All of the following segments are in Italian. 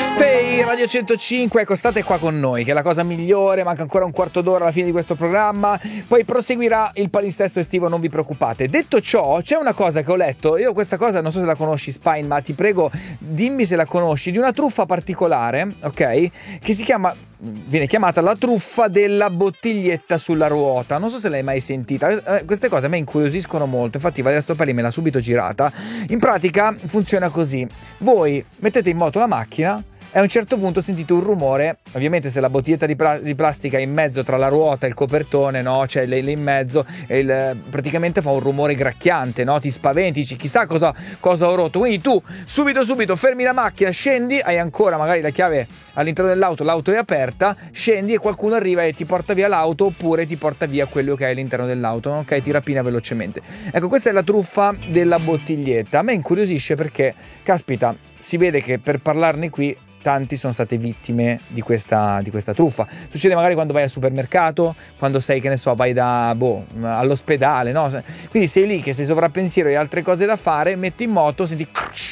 Stay Radio 105, ecco, state qua con noi, che è la cosa migliore. Manca ancora un quarto d'ora alla fine di questo programma, poi proseguirà il palinsesto estivo, non vi preoccupate. Detto ciò, c'è una cosa che ho letto, io questa cosa non so se la conosci, Spine, ma ti prego dimmi se la conosci, di una truffa particolare, ok, che si chiama, viene chiamata la truffa della bottiglietta sulla ruota. Non so se l'hai mai sentita. Queste cose a me incuriosiscono molto, infatti Valeria Stoppelli me l'ha subito girata. In pratica funziona così: voi mettete in moto la macchina e a un certo punto sentite un rumore. Ovviamente se la bottiglietta di plastica è in mezzo tra la ruota e il copertone, no? Cioè lei in mezzo, praticamente fa un rumore gracchiante, no? Ti spaventi, dici chissà cosa ho rotto. Quindi tu subito fermi la macchina, scendi, hai ancora magari la chiave all'interno dell'auto, l'auto è aperta, scendi e qualcuno arriva e ti porta via l'auto, oppure ti porta via quello che hai all'interno dell'auto, ok? Ti rapina velocemente. Ecco, questa è la truffa della bottiglietta. A me incuriosisce perché, caspita, si vede che per parlarne qui tanti sono state vittime di questa truffa. Succede magari quando vai al supermercato, quando sei, che ne so, vai all'ospedale, no? Quindi sei lì che sei sovrappensiero e altre cose da fare, metti in moto, senti,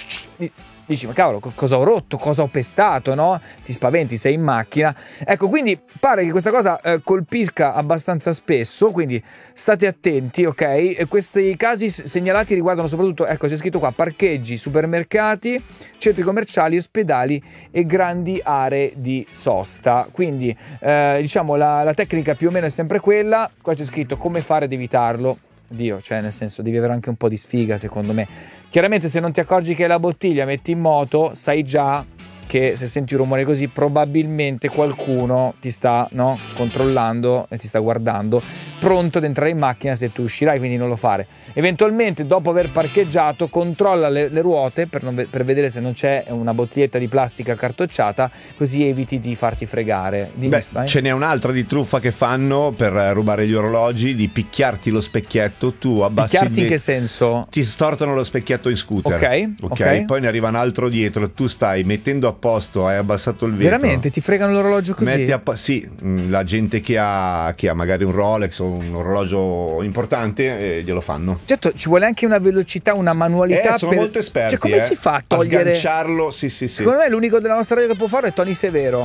dici ma cavolo, cosa ho rotto, cosa ho pestato, no? Ti spaventi, sei in macchina. Ecco, quindi pare che questa cosa colpisca abbastanza spesso, quindi state attenti, ok? E questi casi segnalati riguardano soprattutto, ecco, c'è scritto qua, parcheggi, supermercati, centri commerciali, ospedali e grandi aree di sosta. Quindi diciamo la tecnica più o meno è sempre quella. Qua c'è scritto come fare ad evitarlo. Dio, cioè nel senso devi avere anche un po' di sfiga, secondo me. Chiaramente se non ti accorgi che è la bottiglia, metti in moto, sai già che se senti un rumore così probabilmente qualcuno ti sta, no, controllando e ti sta guardando, pronto ad entrare in macchina se tu uscirai, quindi non lo fare. Eventualmente dopo aver parcheggiato controlla le ruote per vedere se non c'è una bottiglietta di plastica cartocciata, così eviti di farti fregare. Ce n'è un'altra di truffa che fanno per rubare gli orologi, di picchiarti lo specchietto. Tu abbassi picchiarti in che senso? Ti stortano lo specchietto in scooter, ok, poi ne arriva un altro dietro, tu stai mettendo a posto, hai abbassato il vetro. Veramente? Ti fregano l'orologio così? Sì, la gente che ha magari un Rolex o un orologio importante glielo fanno. Certo, ci vuole anche una velocità, una manualità. Sono molto esperti. Cioè, come si fa a togliere? A sganciarlo, sì. Secondo me l'unico della nostra radio che può farlo è Tony Severo.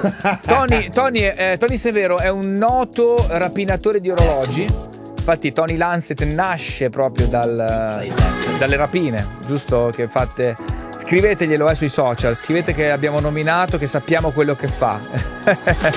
Tony Severo è un noto rapinatore di orologi. Infatti Tony Lancet nasce proprio dalle rapine, giusto? Che fate. Scriveteglielo sui social, scrivete che abbiamo nominato, che sappiamo quello che fa.